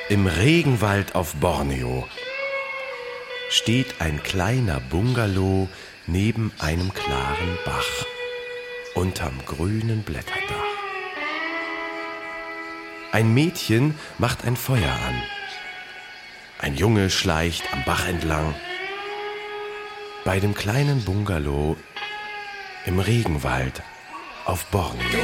Im Regenwald auf Borneo steht ein kleiner Bungalow neben einem klaren Bach, unterm grünen Blätterdach. Ein Mädchen macht ein Feuer an. Ein Junge schleicht am Bach entlang. Bei dem kleinen Bungalow im Regenwald auf Borneo.